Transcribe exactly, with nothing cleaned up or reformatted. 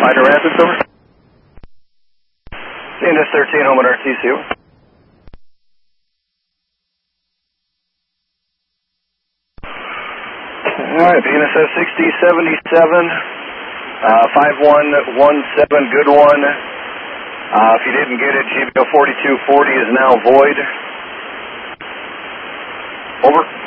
Fighter Rapids, over. Indus thirteen, home at R T C. Alright, Venus S sixty seventy-seven, uh, five one one seven, good one. Uh, if you didn't get it, G B O forty-two forty is now void. Over.